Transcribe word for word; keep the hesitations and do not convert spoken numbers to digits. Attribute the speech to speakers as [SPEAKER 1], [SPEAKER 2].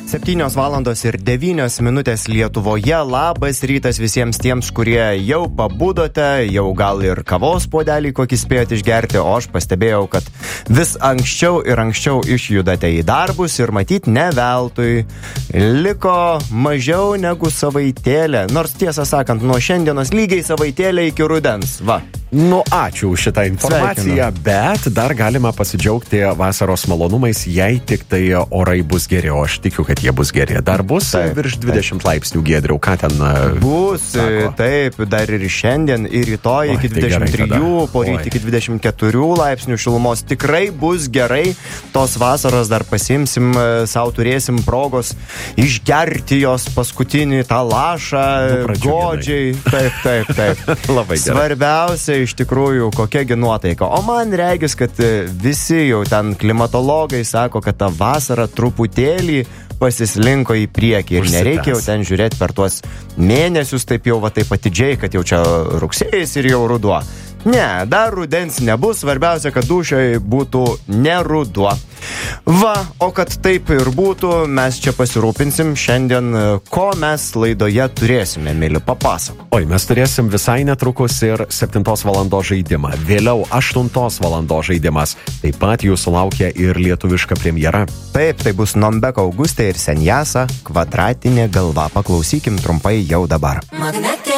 [SPEAKER 1] septynios valandos ir devynios minutės Lietuvoje. Labas rytas visiems tiems, kurie jau pabudote, jau gal ir kavos puodelį kokį spėjot išgerti, o aš pastebėjau, kad vis anksčiau ir anksčiau išjudate į darbus ir matyt ne veltui. Liko mažiau negu savaitėlė, nors tiesą sakant, nuo šiandienos lygiai savaitėlė iki rudens. Va.
[SPEAKER 2] Nu, ačiū už šitą informaciją,
[SPEAKER 1] Sveikinu.
[SPEAKER 2] Bet dar galima pasidžiaugti vasaros malonumais, jei tik tai orai bus geri, o aš tikiu, kad jie bus geri. Dar bus
[SPEAKER 1] Taip,
[SPEAKER 2] virš dvidešimt laipsnių, Giedriau, ką ten
[SPEAKER 1] bus,
[SPEAKER 2] sako?
[SPEAKER 1] taip, dar ir šiandien, ir rytoj
[SPEAKER 2] Oi,
[SPEAKER 1] iki
[SPEAKER 2] tai gerai
[SPEAKER 1] dvidešimt trijų,
[SPEAKER 2] tada.
[SPEAKER 1] poryt
[SPEAKER 2] Oi.
[SPEAKER 1] iki dvidešimt keturių laipsnių šilumos. Tikrai bus gerai, tos vasaros dar pasimsim, savo turėsim progos išgerti jos paskutinį tą lašą,
[SPEAKER 2] Nu, pradžiuginai.
[SPEAKER 1] godžiai. Taip, taip, taip.
[SPEAKER 2] Labai gerai.
[SPEAKER 1] Svarbiausia iš tikrųjų, kokiagi nuotaika. O man regis, kad visi jau ten klimatologai sako, kad ta vasara truputėlį pasislinko į priekį ir
[SPEAKER 2] Užsitęs.
[SPEAKER 1] nereikia jau ten žiūrėti per tuos mėnesius taip jau va taip atidžiai, kad jau čia rugsėjais ir jau ruduo. Ne, dar rudens nebus, svarbiausia, kad dūšioj būtų ne ruduo. Va, o kad taip ir būtų, mes čia pasirūpinsim šiandien, ko mes laidoje turėsime, mėly, papasakok.
[SPEAKER 2] Oi, mes turėsim visai netrukus ir septintos valandos žaidimą. Vėliau aštuntos valandos žaidimas. Taip pat jūsų laukia ir lietuviška premjera.
[SPEAKER 1] Taip, tai bus Nombeko Augustė ir Senjasa, Kvadratinė galva. Paklausykim trumpai jau dabar.
[SPEAKER 3] Magnetic